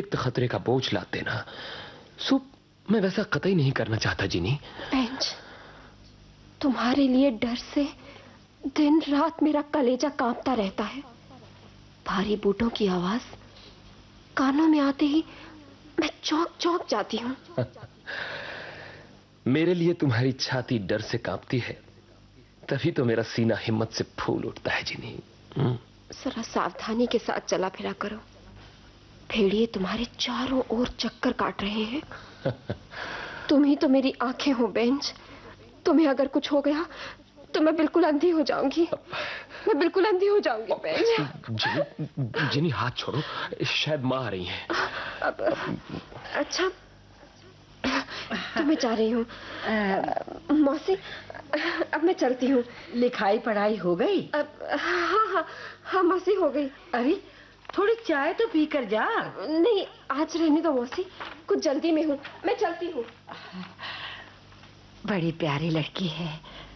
अतिरिक्त खतरे का बोझ लाते ना। सो मैं वैसा कतई नहीं करना चाहता जिनी। बेंच, तुम्हारे लिए डर से दिन रात मेरा कलेजा कांपता रहता है। भारी बूटों की आवाज कानों में आते ही मैं चौंक चौंक जाती हूँ। मेरे लिए तुम्हारी छाती डर से कांपती है, तभी तो मेरा सीना हिम्मत से फूल उठता है जिनी। जरा सावधानी के साथ चला फिरा करो। भेड़िए तुम्हारे चारों ओर चक्कर काट रहे हैं। तुम ही तो मेरी आंखें हो बेंच। तुम्हें अगर कुछ हो गया तो मैं बिल्कुल अंधी हो जाऊंगी। मैं बिल्कुल अंधी हो जाऊंगी बेंच। जिनी हाथ छोड़ो, शायद माँ आ रही हैं। अच्छा, तो मैं जा रही हूँ। मौसी, अब मैं चलती हूँ। लिखाई पढ़ाई हो गई? हाँ मौसी, हो गई। अरे थोड़ी चाय तो पी कर जा। नहीं, आज रहने दो मौसी, कुछ जल्दी में हूँ। मैं चलती हूँ। बड़ी प्यारी लड़की है।